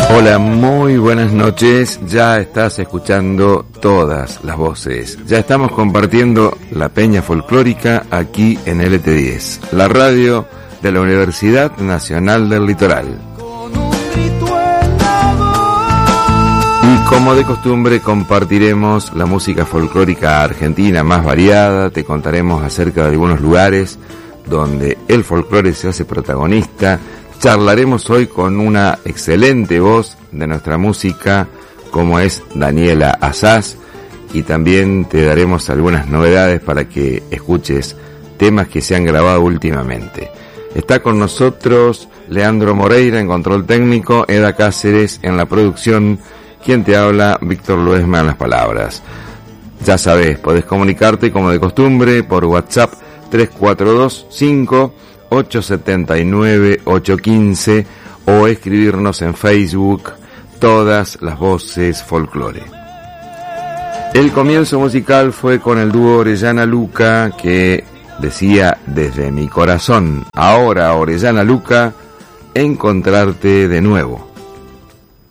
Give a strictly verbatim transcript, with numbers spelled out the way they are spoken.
Hola, muy buenas noches. Ya estás escuchando todas las voces. Ya estamos compartiendo la Peña Folclórica aquí en L T diez, la radio de la Universidad Nacional del Litoral. Y como de costumbre compartiremos la música folclórica argentina más variada. Te contaremos acerca de algunos lugares donde el folclore se hace protagonista. Charlaremos hoy con una excelente voz de nuestra música, como es Daniela Azaz, y también te daremos algunas novedades para que escuches temas que se han grabado últimamente. Está con nosotros Leandro Moreira en control técnico, Eda Cáceres en la producción, quien te habla, Víctor Luesma en las palabras. Ya sabes, podés comunicarte como de costumbre por WhatsApp tres cuatro dos cinco ocho siete nueve ocho uno cinco o escribirnos en Facebook Todas las Voces Folclore. El comienzo musical fue con el dúo Orellana Luca, que decía Desde mi corazón, ahora Orellana Luca, encontrarte de nuevo.